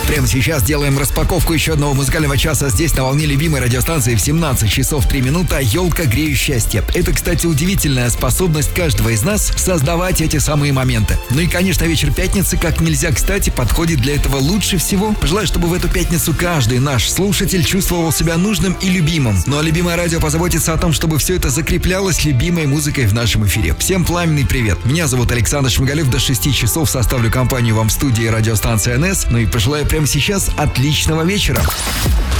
Прямо сейчас делаем распаковку еще одного музыкального часа здесь, на волне любимой радиостанции в 17 часов 3 минуты. «Елка, грею счастье». Это, кстати, удивительная способность каждого из нас создавать эти самые моменты. Ну и, конечно, вечер пятницы как нельзя кстати подходит для этого лучше всего. Пожелаю, чтобы в эту пятницу каждый наш слушатель чувствовал себя нужным и любимым. Ну а любимое радио позаботится о том, чтобы все это закреплялось любимой музыкой в нашем эфире. Всем пламенный привет. Меня зовут Александр Шмигалев. До 6 часов составлю компанию вам в студии радиостанции НС. Ну и пожелаю прямо сейчас отличного вечера.